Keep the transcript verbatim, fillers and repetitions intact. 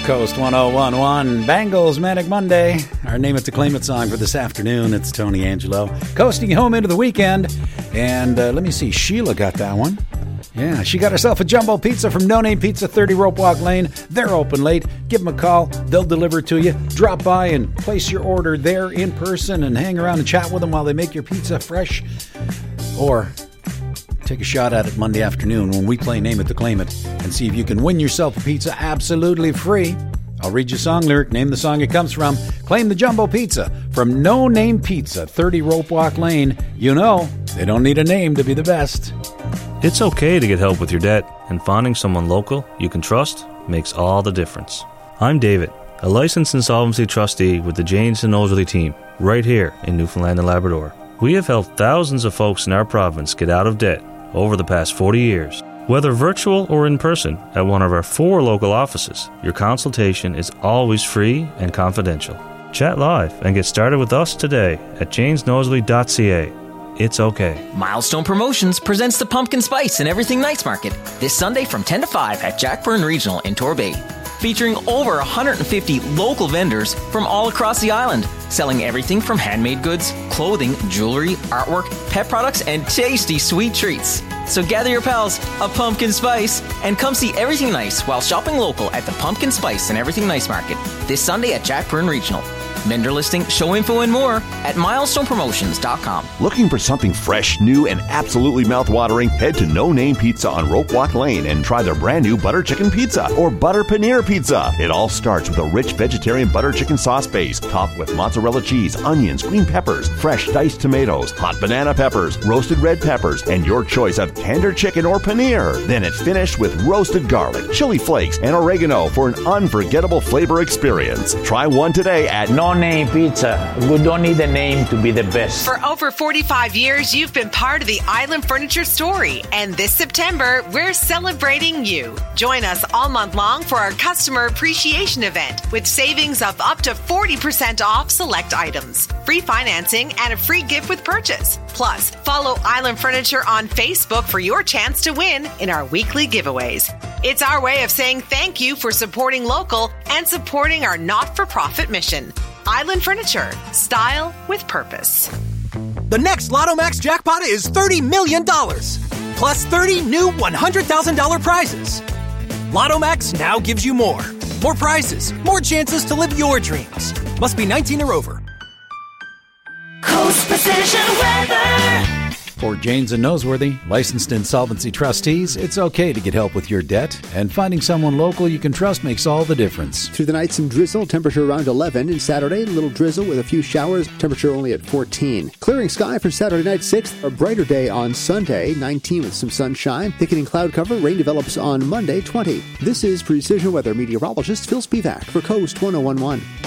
Coast one oh one one, Bangles Manic Monday. Our Name It to Claim It song for this afternoon. It's Tony Angelo coasting home into the weekend. And uh, let me see, Sheila got that one. Yeah, she got herself a jumbo pizza from No Name Pizza, thirty Rope Walk Lane. They're open late. Give them a call. They'll deliver it to you. Drop by and place your order there in person and hang around and chat with them while they make your pizza fresh. Or take a shot at it Monday afternoon when we play Name It to Claim It and see if you can win yourself a pizza absolutely free. I'll read your song lyric, name the song it comes from. Claim the jumbo pizza from No Name Pizza, thirty Rope Walk Lane. You know, they don't need a name to be the best. It's okay to get help with your debt, and finding someone local you can trust makes all the difference. I'm David, a licensed insolvency trustee with the Janes and Noseworthy team, right here in Newfoundland and Labrador. We have helped thousands of folks in our province get out of debt over the past forty years. Whether virtual or in person at one of our four local offices, your consultation is always free and confidential. Chat live and get started with us today at janes noseworthy dot c a. It's okay. Milestone Promotions presents the Pumpkin Spice and Everything Nice Market this Sunday from ten to five at Jackburn Regional in Torbay. Featuring over one hundred fifty local vendors from all across the island, selling everything from handmade goods, clothing, jewelry, artwork, pet products, and tasty sweet treats. So gather your pals, a pumpkin spice, and come see Everything Nice while shopping local at the Pumpkin Spice and Everything Nice Market this Sunday at Jackburn Regional. Vendor listing, show info, and more at milestone promotions dot com. Looking for something fresh, new, and absolutely mouthwatering? Head to No Name Pizza on Rope Walk Lane and try their brand new butter chicken pizza or butter paneer pizza. It all starts with a rich vegetarian butter chicken sauce base, topped with mozzarella cheese, onions, green peppers, fresh diced tomatoes, hot banana peppers, roasted red peppers, and your choice of tender chicken or paneer. Then it's finished with roasted garlic, chili flakes, and oregano for an unforgettable flavor experience. Try one today at No Name Pizza. We don't need a name to be the best. For over forty-five years, you've been part of the Island Furniture story. And this September, we're celebrating you. Join us all month long for our customer appreciation event with savings of up to forty percent off select items, free financing, and a free gift with purchase. Plus, follow Island Furniture on Facebook for your chance to win in our weekly giveaways. It's our way of saying thank you for supporting local and supporting our not-for-profit mission. Island Furniture. Style with purpose. The next Lotto Max jackpot is thirty million dollars, plus thirty new one hundred thousand dollars prizes. Lotto Max now gives you more. More prizes, more chances to live your dreams. Must be nineteen or over. Coast Precision Weather. For Janes and Noseworthy, licensed insolvency trustees, it's okay to get help with your debt, and finding someone local you can trust makes all the difference. Through the night, some drizzle, temperature around eleven. And Saturday, a little drizzle with a few showers, temperature only at fourteen. Clearing sky for Saturday night, sixth. A brighter day on Sunday, nineteen with some sunshine. Thickening cloud cover, rain develops on Monday, twenty. This is Precision Weather meteorologist Phil Spivak for Coast one oh one one.